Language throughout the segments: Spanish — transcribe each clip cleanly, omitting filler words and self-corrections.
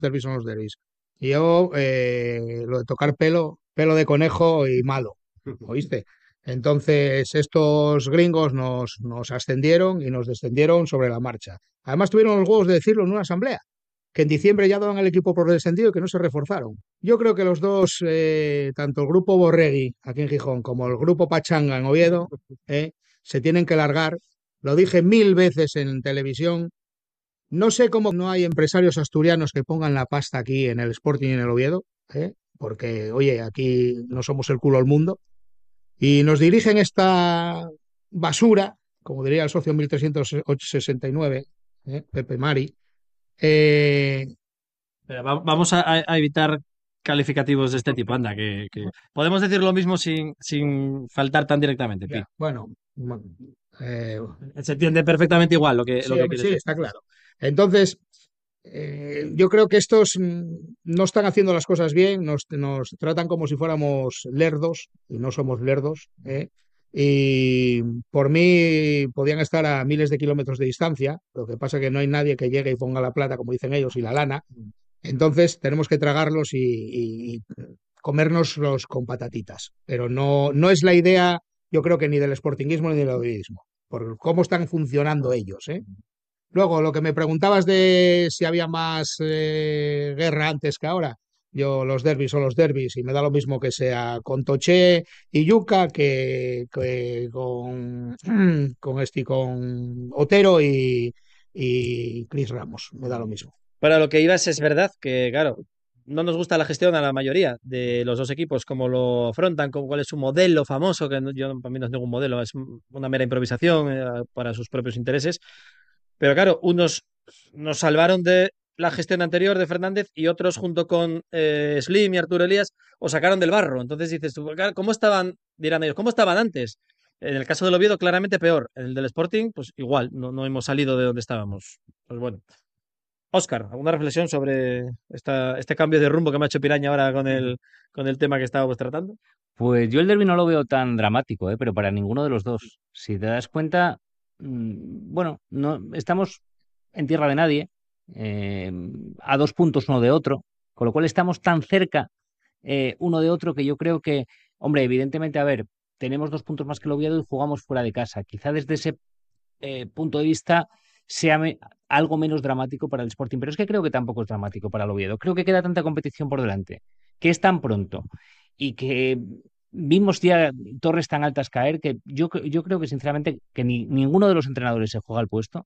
derbis son los derbis. Y yo, lo de tocar pelo de conejo y malo, ¿oíste? Entonces, estos gringos nos ascendieron y nos descendieron sobre la marcha. Además, tuvieron los huevos de decirlo en una asamblea, que en diciembre ya daban el equipo por descendido y que no se reforzaron. Yo creo que los dos, tanto el grupo Borregui aquí en Gijón como el grupo Pachanga en Oviedo, se tienen que largar. Lo dije 1000 veces en televisión. No sé cómo no hay empresarios asturianos que pongan la pasta aquí en el Sporting y en el Oviedo, porque, oye, aquí no somos el culo del mundo. Y nos dirigen esta basura, como diría el socio 1369, Pepe Mari. Eh, Pero vamos a evitar calificativos de este tipo. Anda, que podemos decir lo mismo sin faltar tan directamente, Pi. ya, bueno, eh, Se entiende perfectamente igual sí, lo que hombre, quieres sí, decir. está claro. Entonces, yo creo que estos no están haciendo las cosas bien, nos tratan como si fuéramos lerdos, y no somos lerdos, ¿eh? Y por mí podían estar a miles de kilómetros de distancia, lo que pasa es que no hay nadie que llegue y ponga la plata, como dicen ellos, y la lana. Entonces tenemos que tragarlos y comérnoslos con patatitas. Pero no es la idea, yo creo que ni del sportinguismo ni del ovidismo, por cómo están funcionando ellos, ¿eh? Luego, lo que me preguntabas de si había más guerra antes que ahora, yo los derbis son los derbis y me da lo mismo que sea con Toché y Yuca que con Otero y Chris Ramos, me da lo mismo. Para lo que ibas, es verdad que, claro, no nos gusta la gestión a la mayoría de los dos equipos, cómo lo afrontan, cuál es su modelo famoso, que yo para mí no es ningún modelo, es una mera improvisación para sus propios intereses. Pero claro, unos nos salvaron de la gestión anterior de Fernández y otros, junto con Slim y Arturo Elías, os sacaron del barro. Entonces dices tú, claro, ¿cómo estaban, dirán ellos, cómo estaban antes? En el caso del Oviedo, claramente peor. En el del Sporting, pues igual, no hemos salido de donde estábamos. Pues bueno. Oscar, ¿alguna reflexión sobre este cambio de rumbo que me ha hecho Piraña ahora con el tema que estábamos tratando? Pues yo el derbi no lo veo tan dramático, pero para ninguno de los dos. Si te das cuenta, bueno, no estamos en tierra de nadie, eh, a 2 puntos uno de otro, con lo cual estamos tan cerca uno de otro que yo creo que, hombre, evidentemente, a ver, tenemos 2 puntos más que el Oviedo y jugamos fuera de casa. Quizá desde ese punto de vista sea algo menos dramático para el Sporting, pero es que creo que tampoco es dramático para el Oviedo. Creo que queda tanta competición por delante, que es tan pronto y que vimos ya torres tan altas caer que yo creo que sinceramente que ninguno de los entrenadores se juega el puesto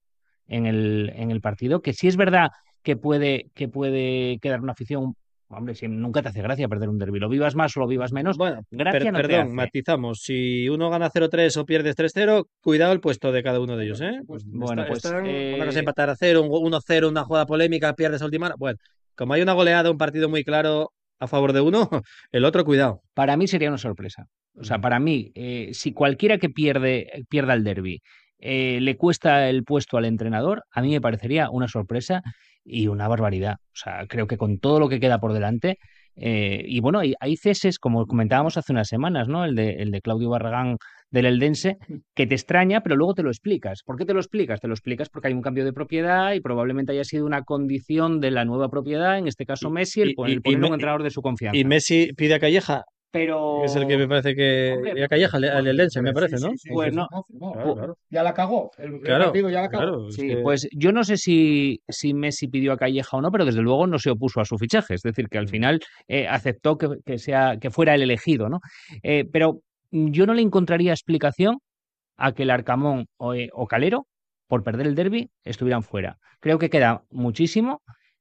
en el partido, que sí es verdad que puede quedar una afición. Hombre, si nunca te hace gracia perder un derbi, lo vivas más o lo vivas menos, Bueno, gracia no te perdón, hace. matizamos. Si uno gana 0-3 o pierdes 3-0, cuidado el puesto de cada uno de ellos, ¿eh? Bueno, pues Están una cosa empatar a 0, 1-0, una jugada polémica, pierdes a última hora. Bueno, como hay una goleada, un partido muy claro a favor de uno, el otro, cuidado. para mí sería una sorpresa. O sea, para mí, si cualquiera que pierda el derby le cuesta el puesto al entrenador, a mí me parecería una sorpresa y una barbaridad. O sea, creo que con todo lo que queda por delante, y bueno, hay ceses, como comentábamos hace unas semanas, ¿no? El de Claudio Barragán del Eldense, que te extraña, pero luego te lo explicas. ¿Por qué te lo explicas? Te lo explicas porque hay un cambio de propiedad y probablemente haya sido una condición de la nueva propiedad, en este caso Y, Messi, y, el y, y poner un entrenador de su y confianza. Messi pide a Calleja, que es el que Pero, me parece que. hombre, Y a Calleja, al Eldense, me Sí, parece, ¿no? sí, sí, pues sí, no. firmó. Claro, pu- claro. Ya la cagó, el Claro, partido ya la cagó. claro. Es sí, que. pues yo no sé si Messi pidió a Calleja o no, pero desde luego no se opuso a su fichaje. Es decir, que al final aceptó que fuera el elegido, ¿no? Pero yo no le encontraría explicación a que el Arcamón o Calero, por perder el derby, estuvieran fuera. Creo que queda muchísimo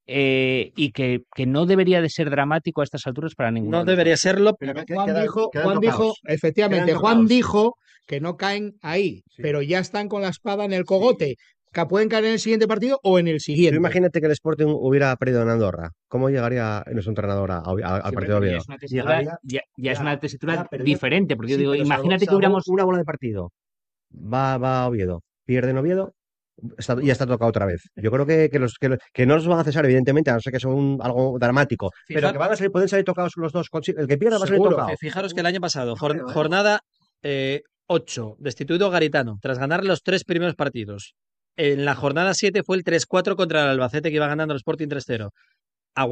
y que no debería de ser dramático a estas alturas para ninguno No de los dos. debería serlo. Pero Quedan, quedan Juan dijo, tocados. Quedan efectivamente, Juan tocados. dijo que no caen ahí, Sí. pero ya están con la espada en el cogote, Sí. que pueden caer en el siguiente partido o en el Tú siguiente. imagínate que el Sporting hubiera perdido en Andorra. ¿Cómo llegaría nuestro entrenador al Sí, partido de pero ya Oviedo? es una tesitura, Llegaría. ya es una tesitura Pero diferente, porque yo sí, digo, pero imagínate que salvo hubiéramos. una bola de partido. Va a Oviedo. Pierde en Oviedo. Ya está tocado otra vez. Yo creo que no los van a cesar, evidentemente, a no ser que sea algo dramático. Pero que pueden salir tocados los dos. El que pierda va a salir Seguro. tocado. Fijaros que el año pasado, Creo, ¿eh? jornada 8, destituido Garitano, tras ganar los 3 primeros partidos. En la jornada 7 fue el 3-4 contra el Albacete, que iba ganando el Sporting 3-0.